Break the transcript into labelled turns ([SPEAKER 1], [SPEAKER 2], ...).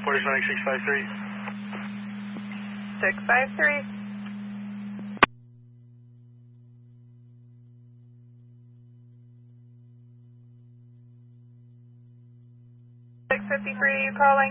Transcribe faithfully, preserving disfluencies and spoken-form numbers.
[SPEAKER 1] Portage running six five three.
[SPEAKER 2] six five three. six fifty-three, you calling?